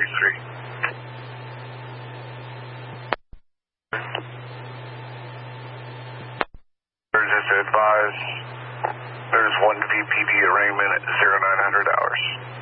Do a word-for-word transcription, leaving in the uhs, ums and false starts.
thirty-three. Just advise there's one V P D arraignment at zero nine hundred hours.